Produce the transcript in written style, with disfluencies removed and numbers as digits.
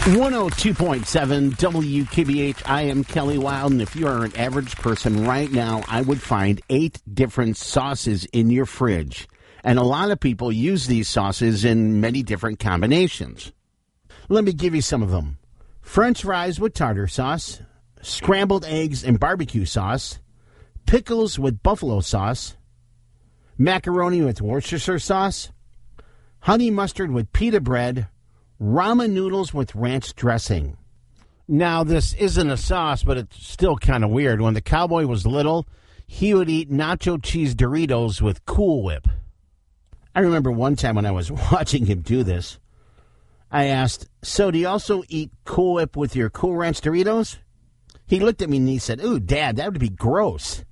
102.7 WKBH. I am Kelly Wild, and if you are an average person right now, I would find 8 different sauces in your fridge. And a lot of people use these sauces in many different combinations. Let me give you some of them. French fries with tartar sauce, scrambled eggs and barbecue sauce, pickles with buffalo sauce, macaroni with Worcestershire sauce, honey mustard with pita bread, ramen noodles with ranch dressing. Now, this isn't a sauce, but it's still kind of weird. When the cowboy was little, he would eat nacho cheese Doritos with Cool Whip. I remember one time when I was watching him do this, I asked, "So do you also eat Cool Whip with your Cool Ranch Doritos?" He looked at me and he said, "Ooh, Dad, that would be gross."